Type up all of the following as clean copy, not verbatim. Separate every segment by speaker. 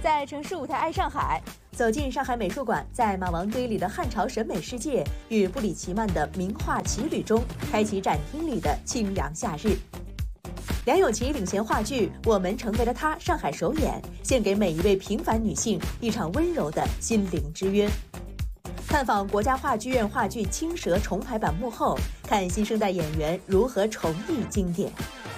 Speaker 1: 在城市舞台爱上海，走进上海美术馆，在马王堆里的汉朝审美世界与布里奇曼的名画奇旅中，开启展厅里的清凉夏日。梁咏琪领衔话剧《我们成为了他》上海首演，献给每一位平凡女性一场温柔的心灵之约。探访国家话剧院话剧《青蛇》重排版幕后，看新生代演员如何重绎经典。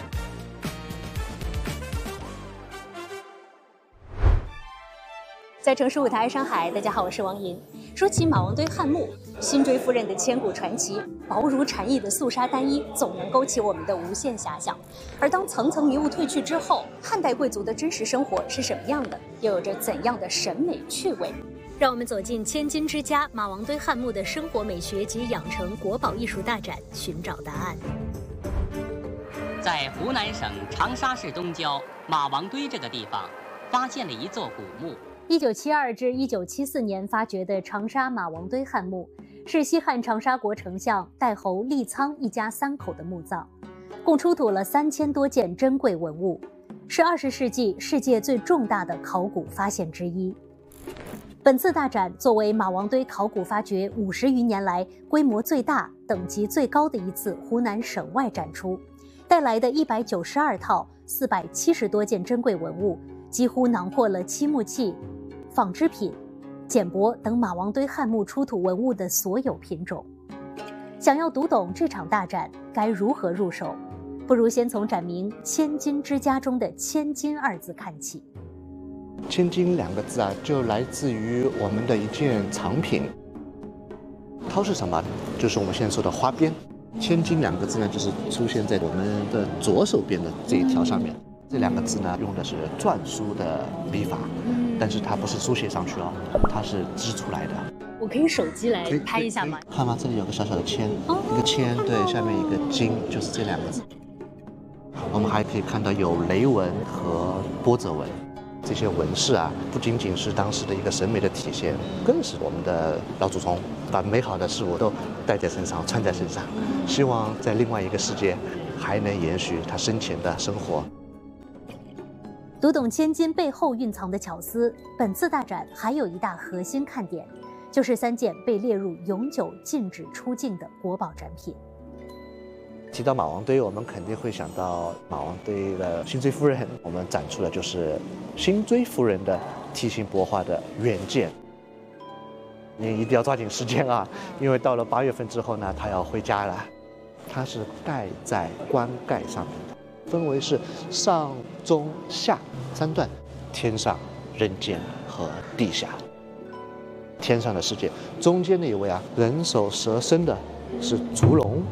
Speaker 1: 在城市舞台爱上海，大家好，我是王莹。说起马王堆汉墓，辛追夫人的千古传奇，薄如蝉翼的素纱单衣，总能勾起我们的无限遐想。而当层层迷雾褪去之后，汉代贵族的真实生活是什么样的？又有着怎样的审美趣味？让我们走进千金之家马王堆汉墓的生活美学及养成国宝艺术大展，寻找答案。
Speaker 2: 在湖南省长沙市东郊马王堆这个地方，发现了一座古墓。
Speaker 3: 1972至1974年发掘的长沙马王堆汉墓，是西汉长沙国丞相代侯利苍一家3口的墓葬，共出土了3000多件珍贵文物，是20世纪世界最重大的考古发现之一。本次大展作为马王堆考古发掘50余年来规模最大、等级最高的一次湖南省外展出，带来的192套470多件珍贵文物，几乎囊括了漆木器、纺织品、简帛等马王堆汉墓出土文物的所有品种。想要读懂这场大展，该如何入手？不如先从展名“千金之家”中的“千金”二字看起。
Speaker 4: 千金2个字啊，就来自于我们的一件藏品。掏是什么？就是我们现在说的花边。千金2个字呢，就是出现在我们的左手边的这一条上面。这2个字呢，用的是篆书的笔法，但是它不是书写上去哦，它是织出来的。
Speaker 3: 我可以手机来拍一下吗？
Speaker 4: 看吗？这里有个小小的签，一个签，对，下面一个金，就是这2个字。我们还可以看到有雷纹和波折纹，这些纹饰啊，不仅仅是当时的一个审美的体现，更是我们的老祖宗把美好的事物都带在身上，穿在身上，希望在另外一个世界还能延续他生前的生活。
Speaker 3: 读懂千金背后蕴藏的巧思，本次大展还有一大核心看点，就是3件被列入永久禁止出境的国宝展品。
Speaker 4: 提到马王堆，我们肯定会想到马王堆的辛追夫人，我们展出的就是辛追夫人的梯形帛画的原件。您一定要抓紧时间啊，因为到了8月份之后呢，她要回家了。它是盖在棺盖上面的。分为是上、中、下3段，天上、人间和地下。天上的世界，中间那一位啊，人首蛇身的是烛龙，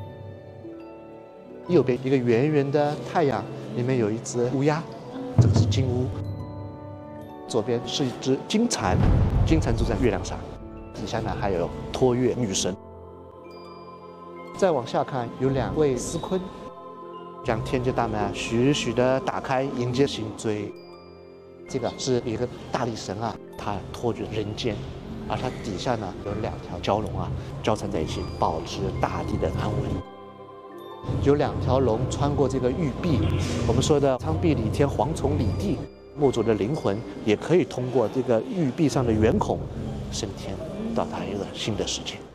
Speaker 4: 右边一个圆圆的太阳，里面有一只乌鸦，这个是金乌。左边是一只金蝉，金蝉住在月亮上，底下呢还有托月女神。再往下看，有2位司坤。将天界大门啊徐徐地打开，迎接辛追。这个是一个大力神啊，他托着人间，而它底下呢有2条蛟龙啊交缠在一起，保持大地的安稳。有2条龙穿过这个玉壁，我们说的苍壁李天，蝗虫李地，墓主的灵魂也可以通过这个玉壁上的圆孔升天，到达一个新的世界。